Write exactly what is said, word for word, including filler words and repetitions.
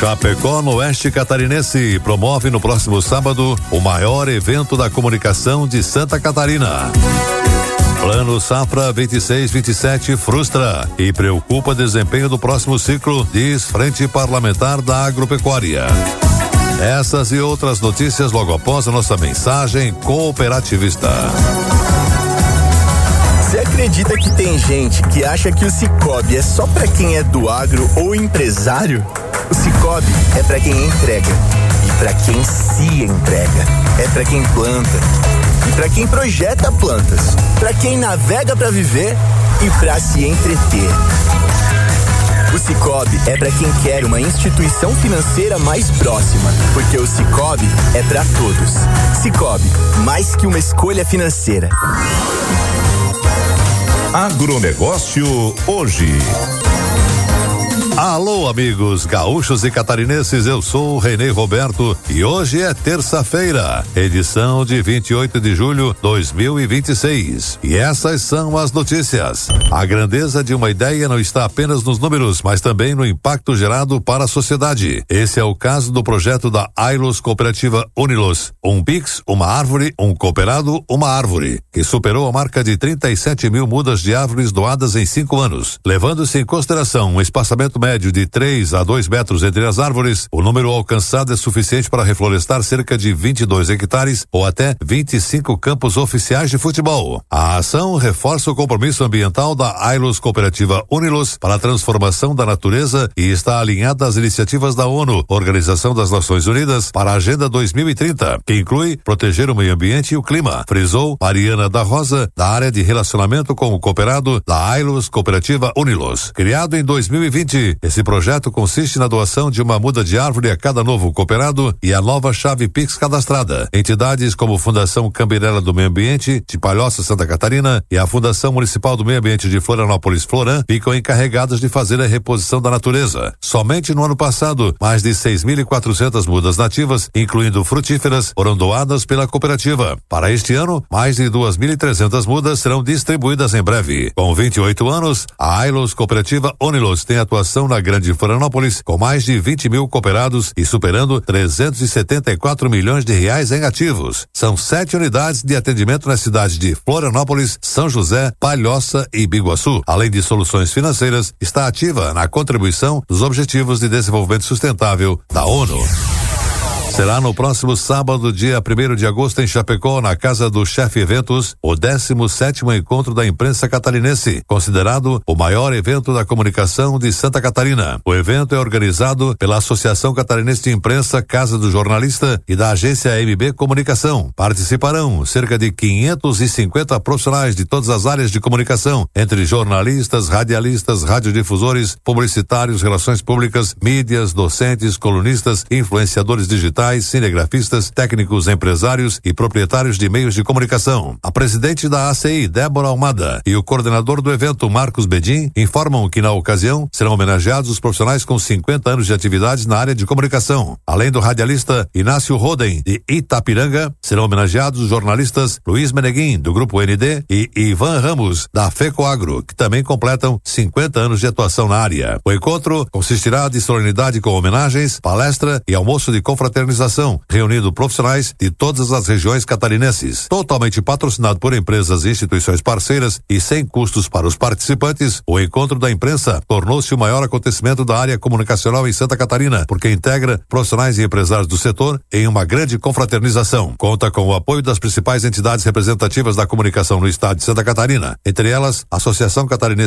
Chapecó, no Oeste Catarinense, promove no próximo sábado o maior evento da comunicação de Santa Catarina. Plano Safra vinte e seis vinte e sete frustra e preocupa desempenho do próximo ciclo, diz Frente Parlamentar da Agropecuária. Essas e outras notícias logo após a nossa mensagem cooperativista. Você acredita que tem gente que acha que o Sicoob é só pra quem é do agro ou empresário? O Sicoob é pra quem entrega e pra quem se entrega. É pra quem planta e pra quem projeta plantas, pra quem navega pra viver e pra se entreter. O Sicoob é pra quem quer uma instituição financeira mais próxima, porque o Sicoob é pra todos. Sicoob, mais que uma escolha financeira. Agronegócio hoje. Alô, amigos gaúchos e catarinenses, eu sou o Renê Roberto e hoje é terça-feira, edição de vinte e oito de julho de dois mil e vinte e seis. E essas são as notícias. A grandeza de uma ideia não está apenas nos números, mas também no impacto gerado para a sociedade. Esse é o caso do projeto da Ailos Cooperativa Unilos. Um Pix, uma árvore, um cooperado, uma árvore, que superou a marca de trinta e sete mil mudas de árvores doadas em cinco anos. Levando-se em consideração um espaçamento médio de três a dois metros entre as árvores, o número alcançado é suficiente para reflorestar cerca de vinte e dois hectares ou até vinte e cinco campos oficiais de futebol. A ação reforça o compromisso ambiental da Ailos Cooperativa Unilos para a transformação da natureza e está alinhada às iniciativas da ONU, Organização das Nações Unidas, para a Agenda dois mil e trinta, que inclui proteger o meio ambiente e o clima, frisou Mariana da Rosa, da área de relacionamento com o cooperado da Ailos Cooperativa Unilos. Criado em dois mil e vinte, esse projeto consiste na doação de uma muda de árvore a cada novo cooperado e a nova chave Pix cadastrada. Entidades como Fundação Cambirela do Meio Ambiente de Palhoça, Santa Catarina, e a Fundação Municipal do Meio Ambiente de Florianópolis, Floran, ficam encarregadas de fazer a reposição da natureza. Somente no ano passado, mais de seis mil e quatrocentas mudas nativas, incluindo frutíferas, foram doadas pela cooperativa. Para este ano, mais de duas mil e trezentas mudas serão distribuídas em breve. Com vinte e oito anos, a Ailos Cooperativa Unilos tem atuação na Grande Florianópolis, com mais de vinte mil cooperados e superando trezentos e setenta e quatro milhões de reais em ativos. São sete unidades de atendimento nas cidades de Florianópolis, São José, Palhoça e Biguaçu. Além de soluções financeiras, está ativa na contribuição dos Objetivos de Desenvolvimento Sustentável da ONU. Será no próximo sábado, dia primeiro de agosto, em Chapecó, na Casa do Chefe Eventos, o décimo sétimo Encontro da Imprensa Catarinense, considerado o maior evento da comunicação de Santa Catarina. O evento é organizado pela Associação Catarinense de Imprensa, Casa do Jornalista e da agência M B Comunicação. Participarão cerca de quinhentos e cinquenta profissionais de todas as áreas de comunicação, entre jornalistas, radialistas, radiodifusores, publicitários, relações públicas, mídias, docentes, colunistas, influenciadores digitais, cinegrafistas, técnicos, empresários e proprietários de meios de comunicação. A presidente da A C I, Débora Almada, e o coordenador do evento, Marcos Bedin, informam que na ocasião serão homenageados os profissionais com cinquenta anos de atividades na área de comunicação. Além do radialista Inácio Roden, de Itapiranga, serão homenageados os jornalistas Luiz Meneguin, do Grupo N D, e Ivan Ramos, da FECOAGRO, que também completam cinquenta anos de atuação na área. O encontro consistirá de solenidade com homenagens, palestra e almoço de confraternização, reunindo profissionais de todas as regiões catarinenses. Totalmente patrocinado por empresas e instituições parceiras e sem custos para os participantes, o Encontro da Imprensa tornou-se o maior acontecimento da área comunicacional em Santa Catarina, porque integra profissionais e empresários do setor em uma grande confraternização. Conta com o apoio das principais entidades representativas da comunicação no estado de Santa Catarina, entre elas a Associação Catarinense